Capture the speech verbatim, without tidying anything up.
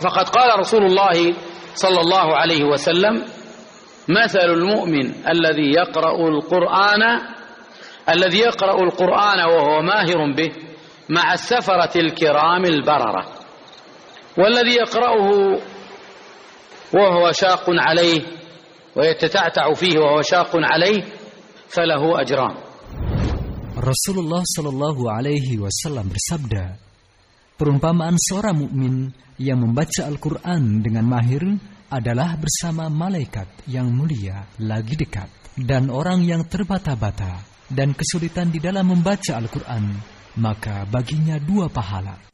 فقد قال رسول الله صلى الله عليه وسلم مثل المؤمن الذي يقرأ القرآن الذي يقرأ القرآن وهو ماهر به مع السفرة الكرام البررة والذي يقرأه وهو شاق عليه ويتتعتع فيه وهو شاق عليه فله أجران. Rasulullah Shallallahu Alaihi Wasallam bersabda, perumpamaan seorang mukmin yang membaca Al-Quran dengan mahir adalah bersama malaikat yang mulia lagi dekat, dan orang yang terbata-bata dan kesulitan di dalam membaca Al-Quran, maka baginya dua pahala.